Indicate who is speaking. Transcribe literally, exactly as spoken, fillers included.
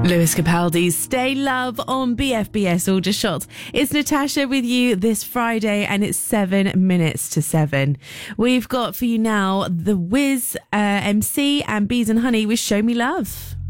Speaker 1: Lewis Capaldi's Stay Love on B F B S Aldershot. It's Natasha with you this Friday and it's seven minutes to seven. We've got for you now The Wiz uh, M C and Bees and Honey with Show Me Love.